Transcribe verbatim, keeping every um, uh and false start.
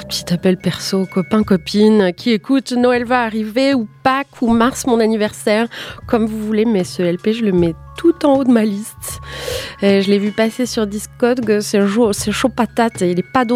petit appel perso, copain, copine, qui écoute, Noël va arriver, ou Pâques, ou Mars, mon anniversaire, comme vous voulez, mais ce L P, je le mets tout en haut de ma liste. Et je l'ai vu passer sur Discog, c'est chaud, c'est chaud patate, il est pas